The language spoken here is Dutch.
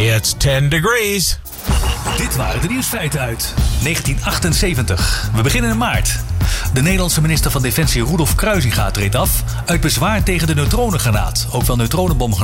It's 10 degrees. Dit waren de nieuwsfeiten uit 1978. We beginnen in maart. De Nederlandse minister van Defensie Rudolf Kruisinga treedt af uit bezwaar tegen de neutronengranaat, ook wel neutronenbom